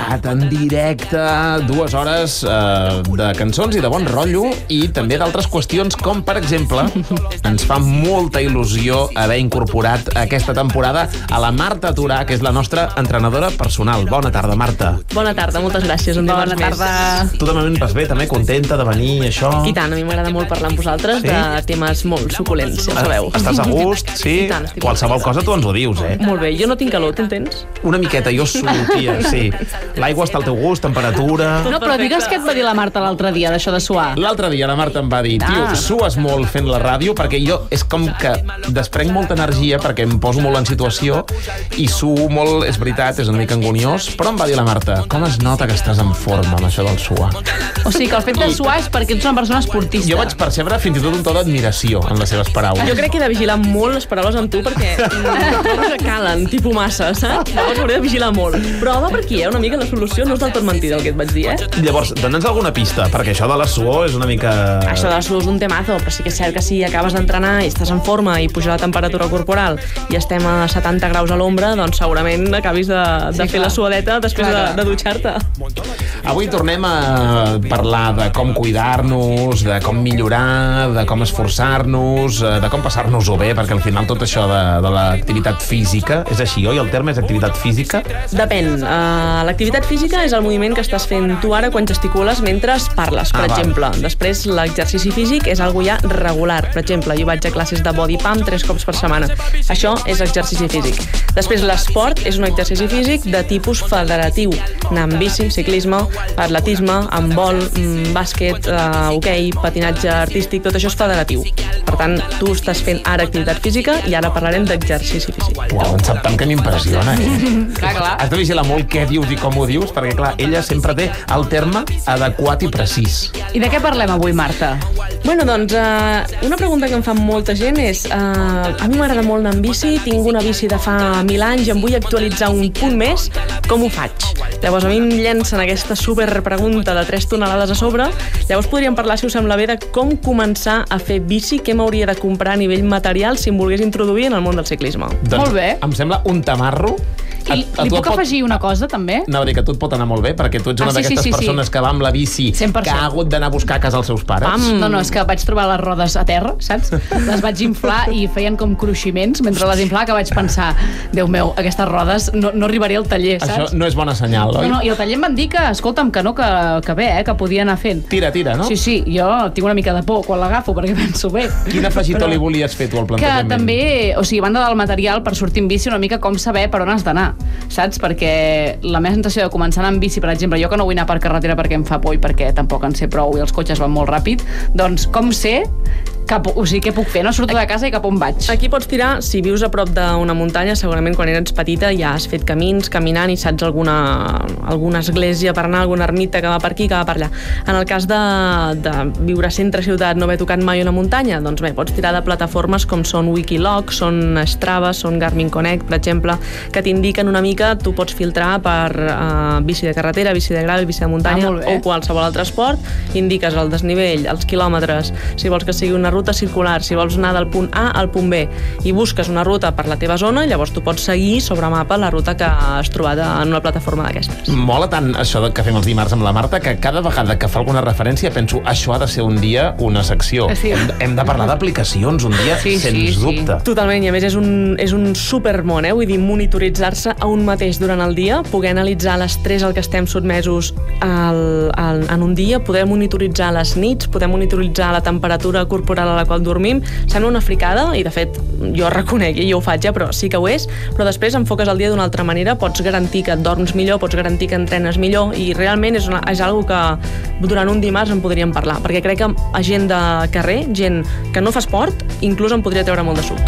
Prat en directe, 2 hores de cançons i de bon rotllo i també d'altres qüestions com, per exemple, ens fa molta il·lusió haver incorporat aquesta temporada a la Marta Turà, que és la nostra entrenadora personal. Bona tarda, Marta. Bona tarda, moltes gràcies. Bona tarda. Tu també vas bé, també contenta de venir, això? I tant, a mi m'agrada molt parlar amb vosaltres de temes molt suculents, ja ho sabeu. Estàs a gust, sí? I tant, estic Qualsevol cosa tu ens ho dius, eh? Molt bé, jo no tinc calor, tu en tens? Una miqueta, jo suo, tia, sí. L'aigua està al teu gust, temperatura... No, però digues què et va dir la Marta l'altre dia, d'això de suar. L'altre dia la Marta em va dir, tio, sues molt fent la ràdio, perquè jo és com que desprenc molta energia perquè em poso molt en situació i suo molt, és veritat, és una mica angoniós, però em va dir la Marta, com es nota que estàs en forma amb això del suar? O sigui que el fet de suar és perquè ets una persona esportista. Jo vaig percebre fins i tot un to d'admiració en les seves paraules. Jo crec que he de vigilar molt les paraules amb tu perquè no que calen, tipus massa, saps? Llavors hauré de vigilar molt. Però va per aquí, una mica la solució no és del tot mentida el que et vaig dir, Llavors, dona'ns alguna pista, perquè això de la suor és una mica... Això de la suor és un temazo, però sí que és cert que si acabes d'entrenar i estàs en forma i puja la temperatura corporal i estem a 70 graus a l'ombra, doncs segurament acabis de fer la suadeta després de dutxar-te. Avui tornem a parlar de com cuidar-nos, de com millorar, de com esforçar-nos, de com passar-nos-ho bé, perquè al final tot això de l'activitat física, és així, oi? El terme és activitat física? Depèn. L'activitat física és el moviment que estàs fent tu ara quan gesticules mentre parles, per exemple. Després, l'exercici físic és algo ja regular. Per exemple, jo vaig a classes de body pump 3 cops per setmana. Això és exercici físic. Després, l'esport és un exercici físic de tipus federatiu. Anar amb bici, ciclisme, atletisme, handbol, bàsquet, hoquei, patinatge artístic, tot això és federatiu. Per tant, tu estàs fent ara activitat física i ara parlarem d'exercici físic. Uau, en sap tant que m'impressiona, Clar. Has de vigilar molt què dius i com ho dius, perquè, clar, ella sempre té el terme adequat i precís. I de què parlem avui, Marta? Bueno, doncs, una pregunta que em fa molta gent és a mi m'agrada molt anar amb bici, tinc una bici de fa 1000 anys i em vull actualitzar un punt més, com ho faig? Llavors a mi em llencen aquesta superpregunta de 3 tonelades a sobre, llavors podríem parlar, si us sembla bé, de com començar a fer bici, què m'hauria de comprar a nivell material si em volgués introduir en el món del ciclisme. Doncs, Molt bé. Em sembla un tamarro. I li puc afegir una cosa, també? No, que a tu et pot anar molt bé, perquè tu ets una d'aquestes persones que va amb la bici 100%. que ha hagut d'anar a buscar a casa els seus pares. No, és que vaig trobar les rodes a terra, saps? Les vaig inflar i feien com cruiximents mentre les inflava, que vaig pensar, Déu meu, aquestes rodes no arribaré al taller, saps? Això no és bona senyal, oi? No, i al taller em van dir que, escolta'm, que bé, que podia anar fent. Tira, no? Sí, jo tinc una mica de por quan l'agafo, perquè penso bé. Quin afegitó li volies fer tu al plantejament? Que també, o sigui, a banda del material, per sortir en bici, una mica com saber per on has d'anar, saps? Perquè la meva sensació de començar a anar en bici, per exemple, jo que no vull anar per carretera perquè em fa por i perquè tampoc en sé prou i els cotxes van molt ràpid, doncs com sé què puc fer? No surto de casa i cap on vaig. Aquí pots tirar, si vius a prop d'una muntanya, segurament quan eres petita ja has fet camins, caminant i saps alguna església per anar, alguna ermita que va per aquí, que va per allà. En el cas de viure a centre-ciutat, no haver tocat mai una muntanya, doncs bé, pots tirar de plataformes com són Wikiloc, són Strava, són Garmin Connect, per exemple, que t'indiquen una mica, tu pots filtrar per bici de carretera, bici de gravel, bici de muntanya o qualsevol altre esport, indiques el desnivell, els quilòmetres, si vols que sigui una ruta circular, si vols anar del punt A al punt B i busques una ruta per la teva zona, llavors tu pots seguir sobre mapa la ruta que has trobat en una plataforma d'aquestes. Mola tant això que fem els dimarts amb la Marta que cada vegada que fa alguna referència penso, això ha de ser un dia una secció. Sí. Hem de parlar d'aplicacions un dia, sens dubte. Totalment, i a més és un supermón, vull dir, monitoritzar-se a un mateix durant el dia, poder analitzar l'estrès al que estem sotmesos en un dia, poder monitoritzar les nits, poder monitoritzar la temperatura corporal a la qual dormim, sembla una fricada i de fet jo reconec i jo ho faig però sí que ho és, però després enfoques el dia d'una altra manera, pots garantir que et dorms millor, pots garantir que entrenes millor i realment és algo que durant un dimarts en podríem parlar, perquè crec que a gent de carrer, gent que no fa esport, inclús en podria treure molt de suc.